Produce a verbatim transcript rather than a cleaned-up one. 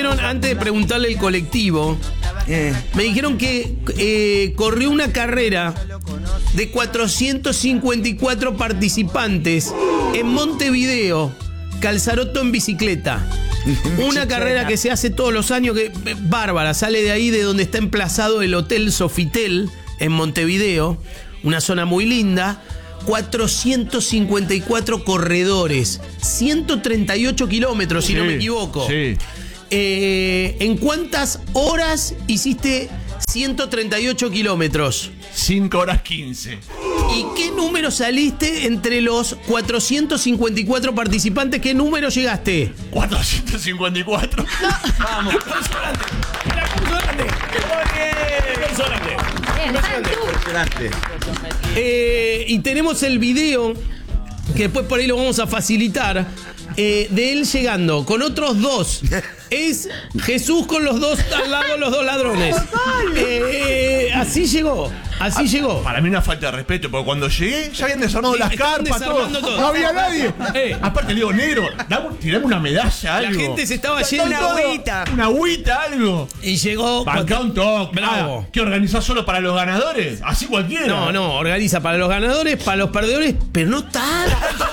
dijeron, antes de preguntarle el colectivo, Eh. me dijeron que eh, corrió una carrera de cuatrocientos cincuenta y cuatro participantes en Montevideo, Calzaroto en bicicleta. Una carrera que se hace todos los años, que eh, bárbara, sale de ahí, de donde está emplazado el Hotel Sofitel en Montevideo, una zona muy linda. cuatrocientos cincuenta y cuatro corredores, ciento treinta y ocho kilómetros, si Sí, no me equivoco. sí. Eh, ¿En cuántas horas hiciste ciento treinta y ocho kilómetros? cinco horas quince. ¿Y qué número saliste entre los cuatrocientos cincuenta y cuatro participantes? ¿Qué número llegaste? cuatrocientos cincuenta y cuatro. Vamos, consolante. Consolante. Consolante. Impresionante. Eh, y tenemos el video, que después por ahí lo vamos a facilitar, eh, de él llegando con otros dos. Es Jesús con los dos al lado, los dos ladrones. Eh, así llegó, así llegó. Para mí una falta de respeto, porque cuando llegué ya habían desarmado Sí, las estaban carpas, todo. desarmando todo. No había nadie. Eh. Aparte le digo, negro, dame- tirame una medalla, La algo. gente se estaba yendo. Una agüita. Una agüita, algo. Y llegó. Bancá un toque. Bravo. Ah, ¿qué organizás solo para los ganadores? Así cualquiera. No, no, organiza para los ganadores, para los perdedores, pero no tanto.